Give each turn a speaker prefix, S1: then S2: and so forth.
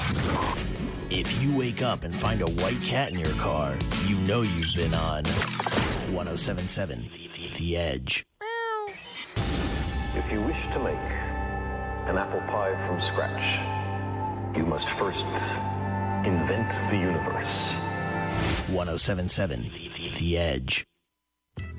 S1: If you wake up and find a white cat in your car, you know you've been on 107.7 The Edge.
S2: If you wish to make an apple pie from scratch, you must first invent the universe.
S1: 107.7 The Edge.